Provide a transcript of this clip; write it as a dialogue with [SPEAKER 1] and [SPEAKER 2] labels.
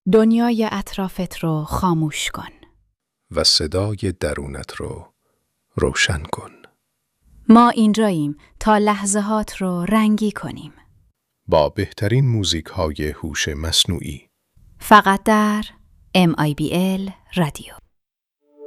[SPEAKER 1] دنیای اطرافت رو خاموش کن
[SPEAKER 2] و صدای درونت رو روشن کن.
[SPEAKER 1] ما اینجاییم تا لحظه‌هات رو رنگی کنیم.
[SPEAKER 2] با بهترین موزیک‌های هوش مصنوعی.
[SPEAKER 1] فقط در MIBL رادیو.